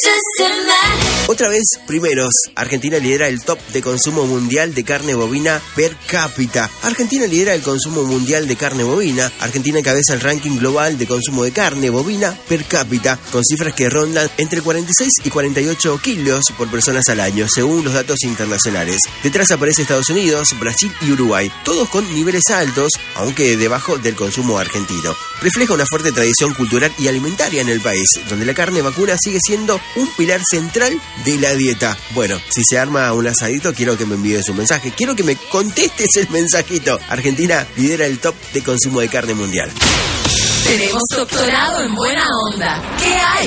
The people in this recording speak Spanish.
Otra vez, primeros. Argentina lidera el top de consumo mundial de carne bovina per cápita. Argentina lidera el consumo mundial de carne bovina. Argentina encabeza el ranking global de consumo de carne bovina per cápita, con cifras que rondan entre 46 y 48 kilos por personas al año, según los datos internacionales. Detrás aparece Estados Unidos, Brasil y Uruguay, todos con niveles altos, aunque debajo del consumo argentino. Refleja una fuerte tradición cultural y alimentaria en el país, donde la carne vacuna sigue siendo un pilar central de la dieta. Bueno, si se arma un asadito, quiero que me envíes un mensaje. Quiero que me contestes el mensajito. Argentina lidera el top de consumo de carne mundial. Tenemos doctorado en buena onda. ¿Qué hay?